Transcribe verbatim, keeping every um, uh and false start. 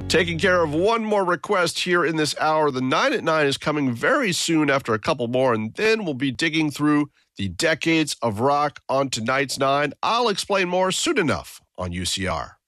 Taking care of one more request here in this hour. The nine at nine is coming very soon after a couple more, and then we'll be digging through the decades of rock on tonight's nine. I'll explain more soon enough on U C R.